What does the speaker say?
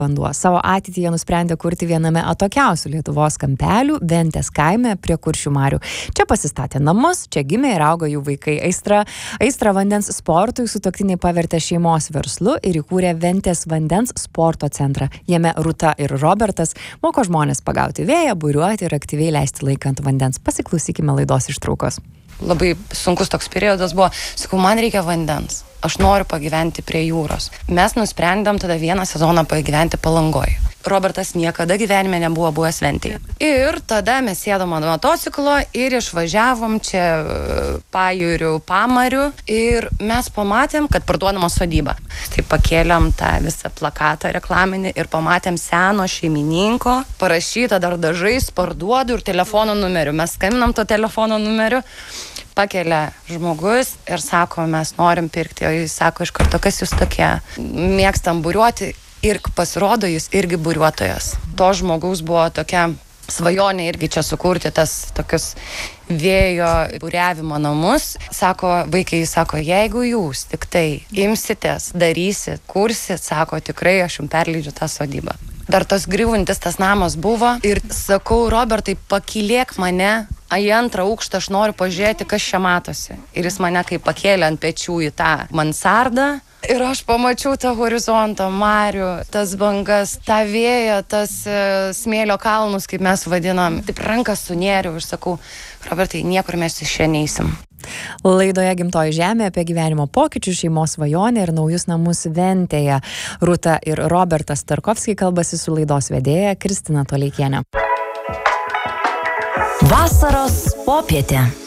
vanduo. Savo ateitį jie nusprendė kurti viename atokiausių Lietuvos kampelių, Ventės kaime prie Kuršių marių. Čia pasistatė namus, čia gimė ir augo jų vaikai. Aistra vandens sportui sutuoktiniai pavertė šeimos verslu ir įkūrė Ventės vandens sporto centrą. Jame Rūta ir Robertas moko žmonės pagauti vėją, buriuoti ir aktyviai leisti laiką ant vandens. Pasiklausykime laidos ištraukos. Labai sunkus toks periodas buvo. Sakau, man reikia vandens. Aš noriu pagyventi prie jūros. Mes nusprendėm tada vieną sezoną pagyventi Palangoje. Robertas niekada gyvenime nebuvo buvęs Ventėje. Ir tada mes sėdom ant motociklo ir išvažiavom čia pajūriu, pamariu ir mes pamatėm, kad parduodama sodyba. Tai pakėlėm tą visą plakatą reklaminį ir pamatėm seno šeimininko, parašyta dar dažais, parduodu ir telefono numeriu. Mes skambinam to telefono numeriu. Pakelia žmogus ir sako, mes norim pirkti, o jis sako iš karto, kas jūs tokie, mėgstam buriuoti ir pasirodo jis irgi buriuotojas. To žmogaus buvo tokia svajonė irgi čia sukurti tas tokius vėjo buriavimo namus. Sako, vaikai, sako, jeigu jūs tik tai imsitės, darysit, kursit, sako, tikrai aš jums perleidžiu tą sodybą. Dar tas griūvantis tas namas buvo ir sakau, Robertai, pakylėk mane į antrą aukštą, aš noriu pažiūrėti, kas čia matosi. Ir jis mane kaip pakėlė ant pečių į tą mansardą. Ir aš pamačiau tą horizontą, marių, tas bangas, tą vėją, tas smėlio kalnus, kaip mes vadinam. Taip rankas sunėriau ir sakau, Robertai, niekur mes iš čia neisim. Laidoje Gimtoji žemė apie gyvenimo pokyčius, šeimos svajonę ir naujus namus Ventėje. Rūta ir Robertas Tarkovskiai kalbasi su laidos vedėja Kristina Toleikienė. Vasaros popietė.